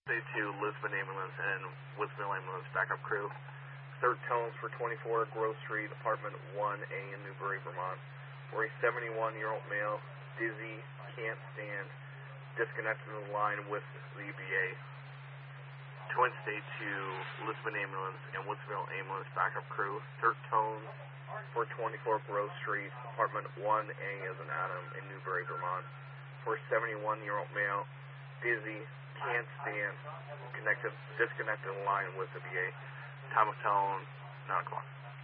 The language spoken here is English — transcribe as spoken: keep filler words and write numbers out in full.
two, Lisbon Ambulance and Woodsville Ambulance backup crew. Third tones for twenty-four Grove Street, apartment one A in Newbury, Vermont. For a seventy-one-year-old male, dizzy, can't stand, disconnected in the line with the B A. Twin State two, Lisbon Ambulance and Woodsville Ambulance backup crew. Third tones for twenty-four Grove Street, apartment one A as in Adam in Newbury, Vermont. For a seventy-one-year-old male, dizzy, can't stand, connected, disconnected in line with the B A. Time of tone, nine o'clock.